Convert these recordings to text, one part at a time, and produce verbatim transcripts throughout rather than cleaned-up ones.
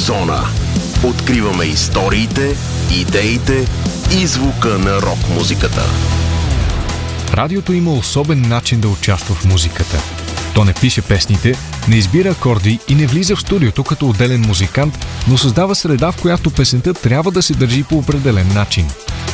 Рок-зона. Откриваме историите, идеите и звука на рок-музиката. Радиото има особен начин да участва в музиката. То не пише песните, не избира акорди и не влиза в студиото като отделен музикант, но създава среда, в която песента трябва да се държи по определен начин.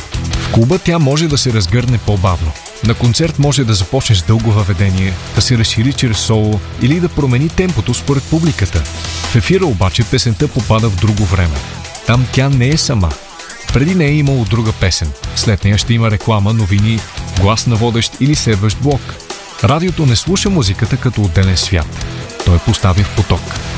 В клуба тя може да се разгърне по-бавно. На концерт може да започне с дълго въведение, да се разшири чрез соло или да промени темпото според публиката. В ефира обаче песента попада в друго време. Там тя не е сама. Преди нея е имало друга песен. След нея ще има реклама, новини, глас на водещ или следващ блок. Радиото не слуша музиката като отделен свят. Той постави в поток.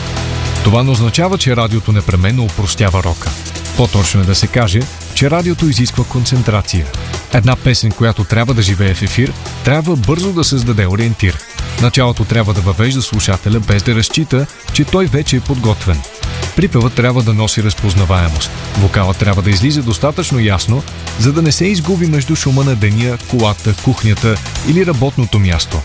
Това не означава, че радиото непременно опростява рока. По-точно е да се каже, че радиото изисква концентрация. Една песен, която трябва да живее в ефир, трябва бързо да създаде ориентир. Началото трябва да въвежда слушателя без да разчита, че той вече е подготвен. Припевът трябва да носи разпознаваемост. Вокалът трябва да излиза достатъчно ясно, за да не се изгуби между шума на деня, колата, кухнята или работното място.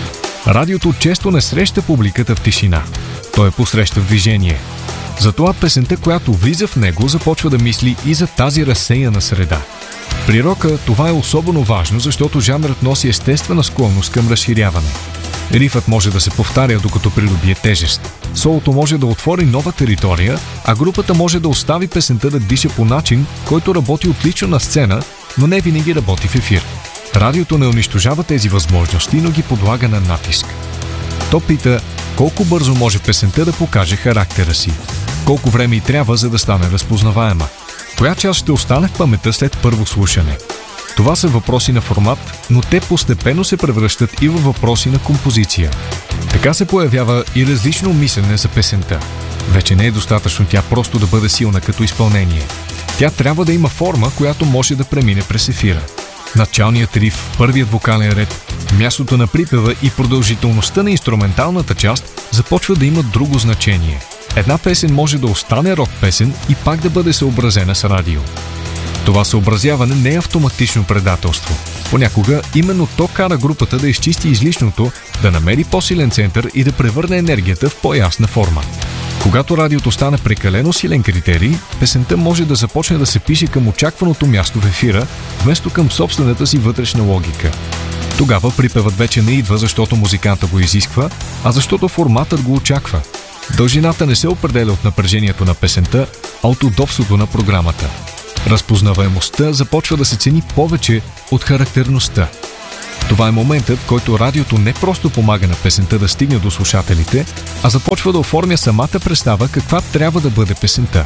Радиото често не среща публиката в тишина. Той я посреща в движение. Затова песента, която влиза в него, започва да мисли и за тази разсеяна среда. При рока това е особено важно, защото жанрът носи естествена склонност към разширяване. Рифът може да се повтаря, докато придобие тежест. Солото може да отвори нова територия, а групата може да остави песента да диша по начин, който работи отлично на сцена, но не винаги работи в ефир. Радиото не унищожава тези възможности, но ги подлага на натиск. То пита колко бързо може песента да покаже характера си, колко време й трябва, за да стане разпознаваема, коя част ще остане в паметта след първо слушане. Това са въпроси на формат, но те постепенно се превръщат и във въпроси на композиция. Така се появява и различно мислене за песента. Вече не е достатъчно тя просто да бъде силна като изпълнение. Тя трябва да има форма, която може да премине през ефира. Началният риф, първият вокален ред, мястото на припева и продължителността на инструменталната част започва да имат друго значение. Една песен може да остане рок песен и пак да бъде съобразена с радио. Това съобразяване не е автоматично предателство. Понякога именно то кара групата да изчисти излишното, да намери по-силен център и да превърне енергията в по-ясна форма. Когато радиото стане прекалено силен критерий, песента може да започне да се пише към очакваното място в ефира, вместо към собствената си вътрешна логика. Тогава припевът вече не идва, защото музиканта го изисква, а защото форматът го очаква. Дължината не се определя от напрежението на песента, а от удобството на програмата. Разпознаваемостта започва да се цени повече от характерността. Това е моментът, в който радиото не просто помага на песента да стигне до слушателите, а започва да оформя самата представа каква трябва да бъде песента.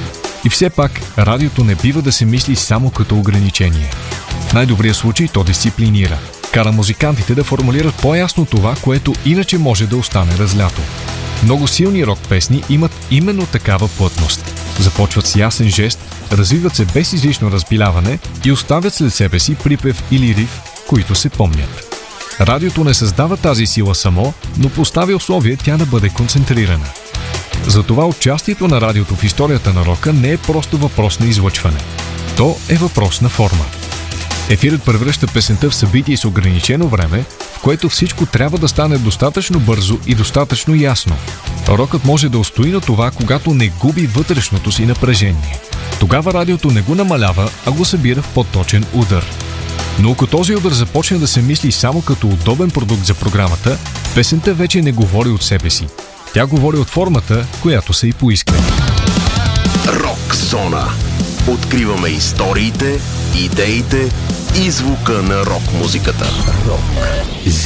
И все пак, радиото не бива да се мисли само като ограничение. В най-добрия случай то дисциплинира. Кара музикантите да формулират по-ясно това, което иначе може да остане разлято. Много силни рок песни имат именно такава плътност. Започват с ясен жест, развиват се без излишно разбиляване и оставят след себе си припев или риф, които се помнят. Радиото не създава тази сила само, но поставя условие тя да бъде концентрирана. Затова участието на радиото в историята на рока не е просто въпрос на излъчване. То е въпрос на форма. Ефирът превръща песента в събитие с ограничено време, в което всичко трябва да стане достатъчно бързо и достатъчно ясно. Рокът може да устои на това, когато не губи вътрешното си напрежение. Тогава радиото не го намалява, а го събира в по-точен удар. Но ако този удар започне да се мисли само като удобен продукт за програмата, песента вече не говори от себе си. Тя говори от формата, която са и поискали. Рок-зона. Откриваме историите, идеите и звука на рок-музиката. Рок.